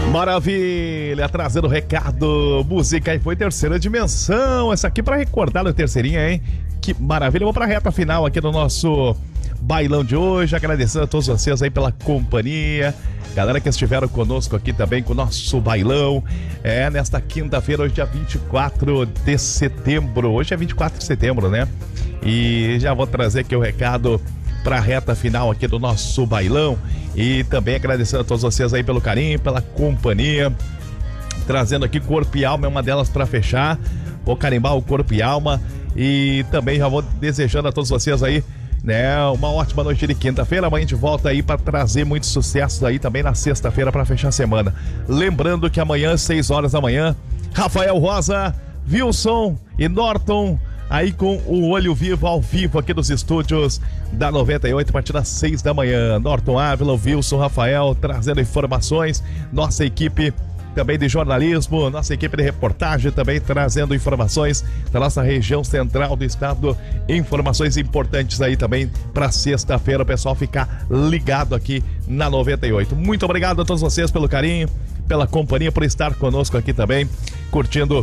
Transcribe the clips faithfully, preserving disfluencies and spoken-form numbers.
Maravilha, trazendo recado, música e foi terceira dimensão, essa aqui pra recordar a terceirinha, hein? Que maravilha, vamos pra reta final aqui do nosso bailão de hoje, agradecendo a todos vocês aí pela companhia, galera que estiveram conosco aqui também com o nosso bailão, é, nesta quinta-feira, hoje dia vinte e quatro de setembro, hoje é vinte e quatro de setembro, né? E já vou trazer aqui o recado para a reta final aqui do nosso bailão e também agradecendo a todos vocês aí pelo carinho, pela companhia, trazendo aqui Corpo e Alma, é uma delas para fechar, vou carimbar o Corpo e Alma e também já vou desejando a todos vocês aí, né, uma ótima noite de quinta-feira. Amanhã a gente volta aí para trazer muitos sucessos aí também na sexta-feira para fechar a semana. Lembrando que amanhã, seis horas da manhã, Rafael Rosa, Wilson e Norton aí com o Olho Vivo, ao vivo aqui dos estúdios da noventa e oito, a partir das seis da manhã. Norton Ávila, Wilson, Rafael, trazendo informações. Nossa equipe também de jornalismo, nossa equipe de reportagem também trazendo informações da nossa região central do estado. Informações importantes aí também para sexta-feira, o pessoal ficar ligado aqui na noventa e oito. Muito obrigado a todos vocês pelo carinho, pela companhia, por estar conosco aqui também, curtindo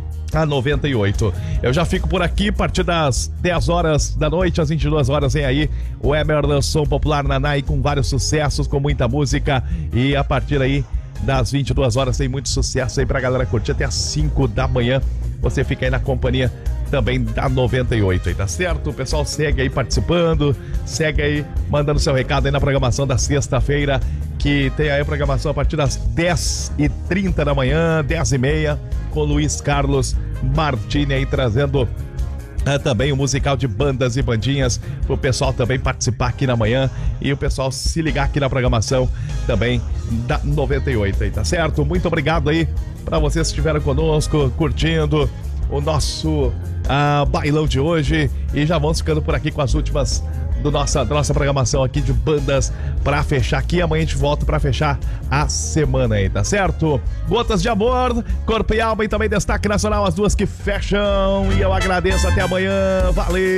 a noventa e oito. Eu já fico por aqui a partir das dez horas da noite, às vinte e duas horas vem aí o Emerson Popular Nanai com vários sucessos, com muita música, e a partir aí das vinte e duas horas tem muito sucesso aí pra galera curtir até às cinco da manhã. Você fica aí na companhia também da noventa e oito aí, tá certo? O pessoal segue aí participando, segue aí mandando seu recado aí na programação da sexta-feira, que tem aí a programação a partir das dez e trinta da manhã, dez e meia, com Luiz Carlos Martini aí trazendo é, também o musical de bandas e bandinhas pro pessoal também participar aqui na manhã e o pessoal se ligar aqui na programação também da noventa e oito aí, tá certo? Muito obrigado aí pra vocês que estiveram conosco, curtindo o nosso uh, bailão de hoje, e já vamos ficando por aqui com as últimas do nossa, da nossa programação aqui de bandas pra fechar aqui. Amanhã a gente volta pra fechar a semana aí, tá certo? Gotas de Amor, Corpo e Alma e também Destaque Nacional, as duas que fecham, e eu agradeço, até amanhã,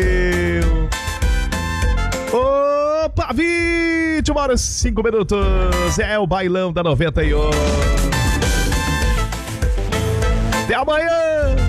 valeu! Opa, vinte horas e cinco minutos, é o bailão da noventa e oito. Até amanhã!